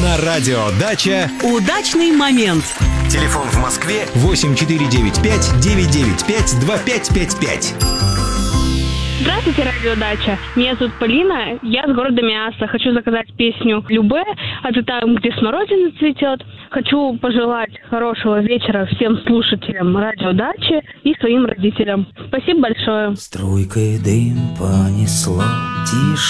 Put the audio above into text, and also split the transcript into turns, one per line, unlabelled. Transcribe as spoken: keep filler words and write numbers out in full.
На радио «Дача»
удачный момент.
Телефон в Москве восемь четыре девять пять девять девять пять два пять пять пять.
Здравствуйте, радио «Дача». Меня зовут Полина, я с города Миасса. Хочу заказать песню «Любэ», это там, где смородина цветет. Хочу пожелать хорошего вечера всем слушателям радио «Дачи» и своим родителям. Спасибо большое.
Струйкой дым понесло тишь.